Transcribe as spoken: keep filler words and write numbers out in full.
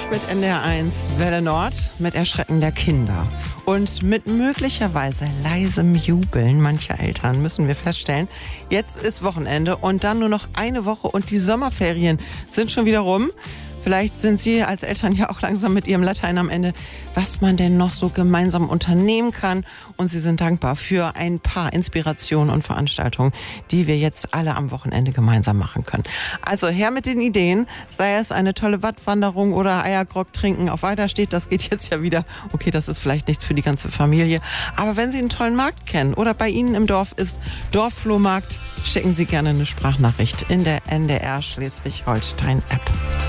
mit N D R eins Welle Nord, mit Erschrecken der Kinder und mit möglicherweise leisem Jubeln mancher Eltern müssen wir feststellen, jetzt ist Wochenende und dann nur noch eine Woche und die Sommerferien sind schon wieder rum. Vielleicht sind Sie als Eltern ja auch langsam mit Ihrem Latein am Ende, was man denn noch so gemeinsam unternehmen kann. Und Sie sind dankbar für ein paar Inspirationen und Veranstaltungen, die wir jetzt alle am Wochenende gemeinsam machen können. Also her mit den Ideen, sei es eine tolle Wattwanderung oder Eiergrog trinken auf Weiderstedt, das geht jetzt ja wieder. Okay, das ist vielleicht nichts für die ganze Familie. Aber wenn Sie einen tollen Markt kennen oder bei Ihnen im Dorf ist Dorfflohmarkt, schicken Sie gerne eine Sprachnachricht in der N D R Schleswig-Holstein-App.